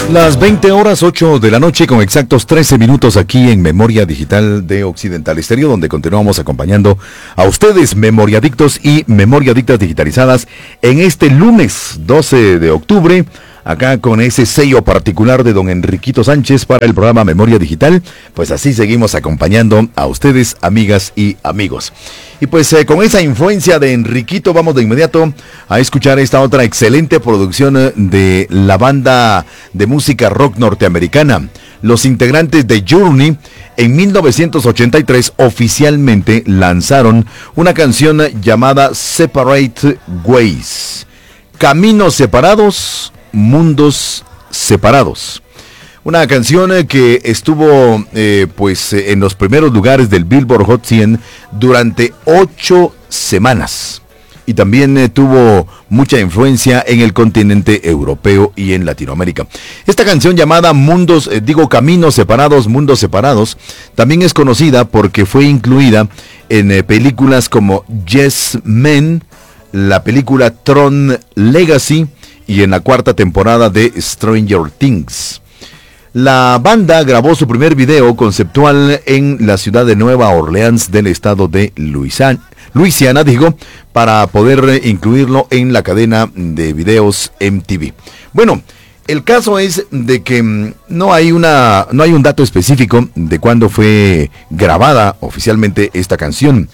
Las 20 horas 8 de la noche con exactos 13 minutos aquí en Memoria Digital de Occidental Estéreo, donde continuamos acompañando a ustedes, memoriadictos y memoriadictas digitalizadas, en este lunes 12 de octubre, acá con ese sello particular de don Enriquito Sánchez para el programa Memoria Digital. Pues así seguimos acompañando a ustedes, amigas y amigos. Y pues con esa influencia de Enriquito vamos de inmediato a escuchar esta otra excelente producción de la banda de música rock norteamericana. Los integrantes de Journey en 1983 oficialmente lanzaron una canción llamada Separate Ways. Caminos separados, mundos separados. Una canción que estuvo en los primeros lugares del Billboard Hot 100 durante 8 semanas. Y también tuvo mucha influencia en el continente europeo y en Latinoamérica. Esta canción llamada Caminos separados, mundos separados, también es conocida porque fue incluida en películas como Yes Men, la película Tron Legacy y en la 4ª temporada de Stranger Things. La banda grabó su primer video conceptual en la ciudad de Nueva Orleans del estado de Luisiana, para poder incluirlo en la cadena de videos MTV. Bueno, el caso es de que no hay un dato específico de cuándo fue grabada oficialmente esta canción.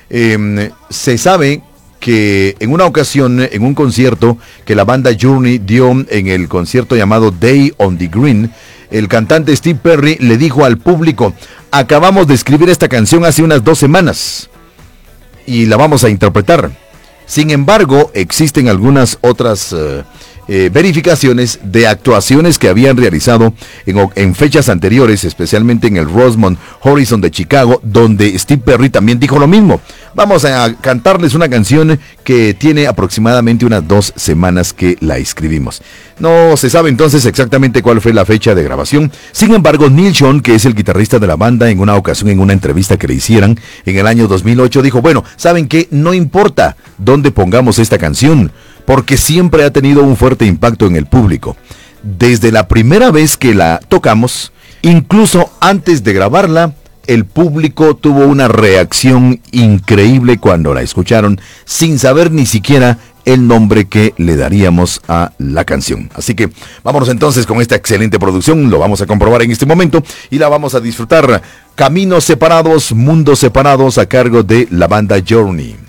Se sabe que en una ocasión, en un concierto que la banda Journey dio en el concierto llamado Day on the Green, el cantante Steve Perry le dijo al público: acabamos de escribir esta canción hace unas 2 semanas y la vamos a interpretar. Sin embargo, existen algunas otras verificaciones de actuaciones que habían realizado en fechas anteriores, especialmente en el Rosemont Horizon de Chicago, donde Steve Perry también dijo lo mismo. Vamos a cantarles una canción que tiene aproximadamente unas 2 semanas que la escribimos. No se sabe entonces exactamente cuál fue la fecha de grabación. Sin embargo, Neil Schon, que es el guitarrista de la banda, en una ocasión en una entrevista que le hicieran en el año 2008, dijo: bueno, ¿saben qué? No importa dónde pongamos esta canción, porque siempre ha tenido un fuerte impacto en el público. Desde la primera vez que la tocamos, incluso antes de grabarla, el público tuvo una reacción increíble cuando la escucharon, sin saber ni siquiera el nombre que le daríamos a la canción. Así que vámonos entonces con esta excelente producción, lo vamos a comprobar en este momento y la vamos a disfrutar. Caminos separados, mundos separados, a cargo de la banda Journey.